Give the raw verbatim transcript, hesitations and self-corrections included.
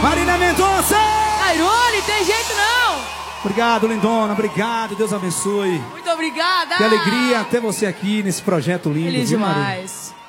Marília Mendonça! Cairone, tem jeito não! Obrigado, lindona, obrigado, Deus abençoe. Muito obrigada! Que alegria ter você aqui nesse projeto lindo. Feliz viu, Marília? demais.